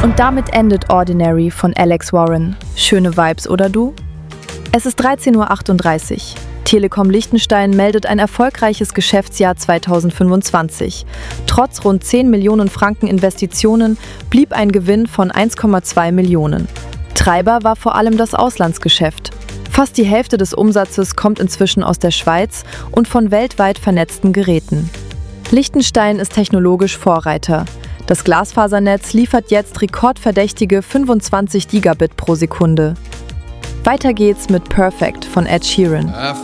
Und damit endet Ordinary von Alex Warren. Schöne Vibes, oder du? Es ist 13:38 Uhr. Telekom Liechtenstein meldet ein erfolgreiches Geschäftsjahr 2025. Trotz rund 10 Millionen Franken Investitionen blieb ein Gewinn von 1,2 Millionen. Treiber war vor allem das Auslandsgeschäft. Fast die Hälfte des Umsatzes kommt inzwischen aus der Schweiz und von weltweit vernetzten Geräten. Liechtenstein ist technologisch Vorreiter. Das Glasfasernetz liefert jetzt rekordverdächtige 25 Gigabit pro Sekunde. Weiter geht's mit Perfect von Ed Sheeran.